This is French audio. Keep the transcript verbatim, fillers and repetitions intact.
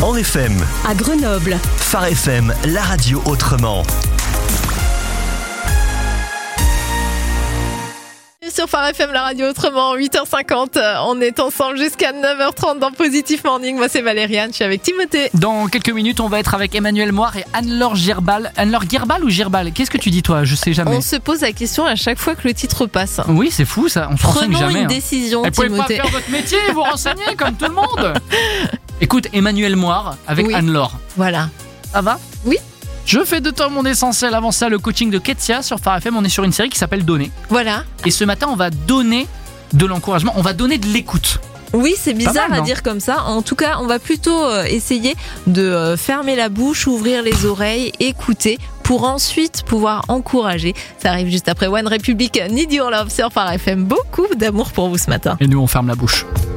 en F M. À Grenoble. Phare F M, la radio autrement. Sur Phare F M, la radio autrement, huit heures cinquante, on est ensemble jusqu'à neuf heures trente dans Positif Morning. Moi c'est Valériane, je suis avec Timothée. Dans quelques minutes, on va être avec Emmanuel Moire et Anne-Laure Girbal. Anne-Laure Girbal ou Girbal? Qu'est-ce que tu dis toi? Je sais jamais. On se pose la question à chaque fois que le titre passe. Oui, c'est fou ça, on se renseigne Prenons jamais. une hein. décision, Vous pouvez Timothée. pas faire votre métier, vous renseigner comme tout le monde. Écoute, Emmanuel Moire avec Oui. Anne-Laure. Voilà. Ça va? Oui. Je fais de toi mon essentiel. Avant ça, le coaching de Ketia sur Phare F M. On est sur une série qui s'appelle Donner. Voilà. Et ce matin, on va donner de l'encouragement. On va donner de l'écoute. Oui, c'est bizarre mal, à non dire comme ça. En tout cas, on va plutôt euh, essayer de euh, fermer la bouche, ouvrir les oreilles, écouter pour ensuite pouvoir encourager. Ça arrive juste après One Republic, Need Your Love sur Phare F M. Beaucoup d'amour pour vous ce matin. Et nous, on ferme la bouche.